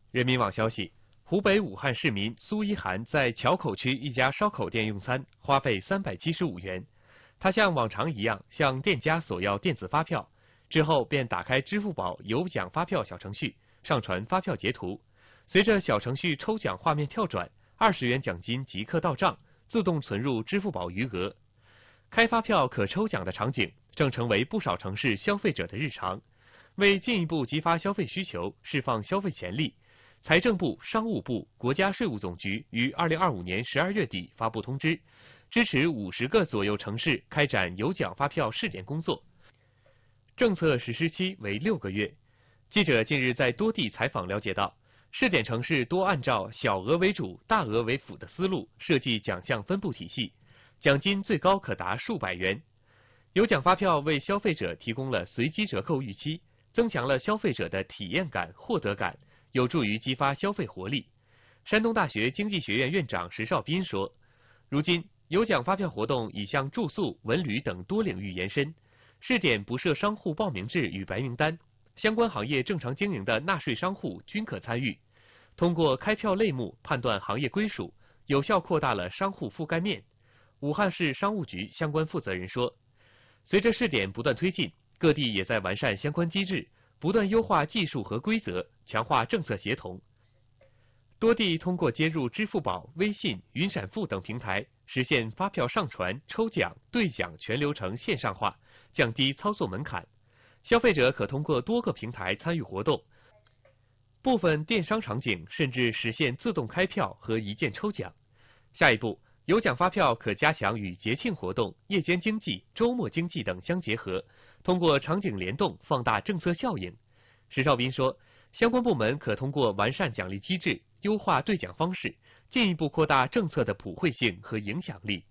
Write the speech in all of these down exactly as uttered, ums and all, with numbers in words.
人民网消息，湖北武汉市民苏一涵在桥口区一家烧烤店用餐，花费三百七十五元。他像往常一样向店家索要电子发票，之后便打开支付宝有奖发票小程序，上传发票截图。随着小程序抽奖画面跳转，二十元奖金即刻到账，自动存入支付宝余额。开发票可抽奖的场景正成为不少城市消费者的日常。为进一步激发消费需求，释放消费潜力，财政部、商务部、国家税务总局于二零二五年十二月底发布通知，支持五十个左右城市开展有奖发票试点工作。政策实施期为六个月。记者近日在多地采访了解到，试点城市多按照小额为主、大额为辅的思路设计奖项分布体系，奖金最高可达数百元。有奖发票为消费者提供了随机折扣预期，增强了消费者的体验感、获得感，有助于激发消费活力。山东大学经济学院院长石绍斌说，如今有奖发票活动已向住宿、文旅等多领域延伸，试点不设商户报名制与白名单，相关行业正常经营的纳税商户均可参与。通过开票类目判断行业归属，有效扩大了商户覆盖面。武汉市商务局相关负责人说，随着试点不断推进，各地也在完善相关机制，不断优化技术和规则，强化政策协同。多地通过接入支付宝、微信、云闪付等平台，实现发票上传、抽奖、兑奖全流程线上化，降低操作门槛。消费者可通过多个平台参与活动，部分电商场景甚至实现自动开票和一键抽奖。下一步，有奖发票可加强与节庆活动、夜间经济、周末经济等相结合，通过场景联动放大政策效应。石绍斌说，相关部门可通过完善奖励机制、优化兑奖方式，进一步扩大政策的普惠性和影响力。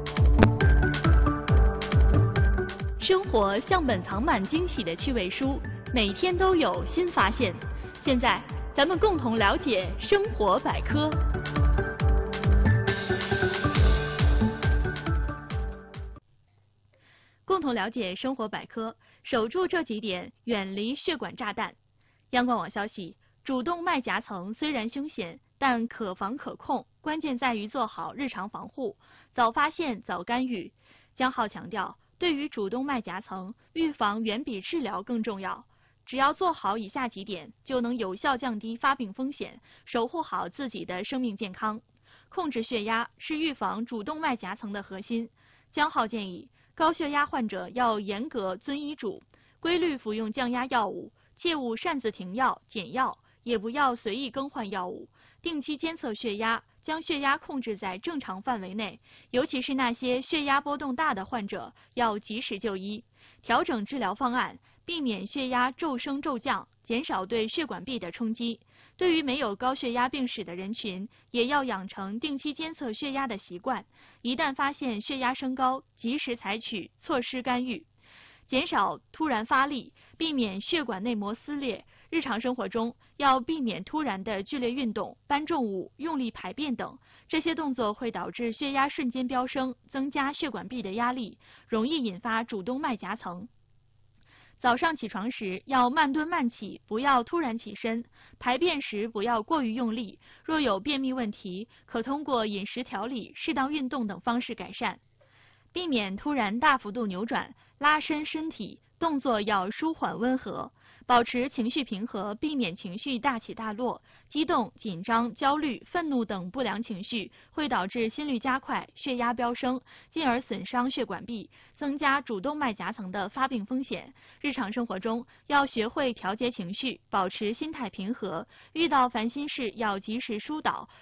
生活像本藏满惊喜的趣味书，每天都有新发现。现在，咱们共同了解生活百科。共同了解生活百科，守住这几点，远离血管炸弹。央广网消息，主动脉夹层虽然凶险，但可防可控，关键在于做好日常防护，早发现早干预。江浩强调，对于主动脉夹层，预防远比治疗更重要。只要做好以下几点，就能有效降低发病风险，守护好自己的生命健康。控制血压是预防主动脉夹层的核心。江浩建议，高血压患者要严格遵医嘱，规律服用降压药物，切勿擅自停药、减药，也不要随意更换药物，定期监测血压，将血压控制在正常范围内，尤其是那些血压波动大的患者，要及时就医，调整治疗方案，避免血压骤升骤降，减少对血管壁的冲击。对于没有高血压病史的人群，也要养成定期监测血压的习惯，一旦发现血压升高，及时采取措施干预，减少突然发力，避免血管内膜撕裂。日常生活中要避免突然的剧烈运动、搬重物、用力排便等，这些动作会导致血压瞬间飙升，增加血管壁的压力，容易引发主动脉夹层。早上起床时要慢蹲慢起，不要突然起身；排便时不要过于用力。若有便秘问题，可通过饮食调理、适当运动等方式改善。避免突然大幅度扭转，拉伸身体，动作要舒缓温和。保持情绪平和，避免情绪大起大落。激动、紧张、焦虑、愤怒等不良情绪会导致心率加快、血压飙升，进而损伤血管壁，增加主动脉夹层的发病风险。日常生活中要学会调节情绪，保持心态平和，遇到烦心事要及时疏导，